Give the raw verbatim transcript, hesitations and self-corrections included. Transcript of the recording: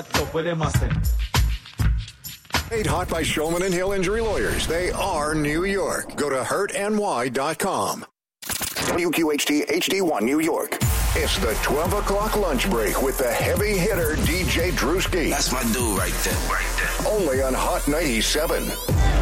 Pueden hacer. Made hot by Shulman and Hill Injury Lawyers. They are New York. Go to hurt N Y dot com. W Q H T H D one New York. It's the twelve o'clock lunch break with the heavy hitter D J Drewski. That's my dude right there. Right there. Only on Hot ninety-seven.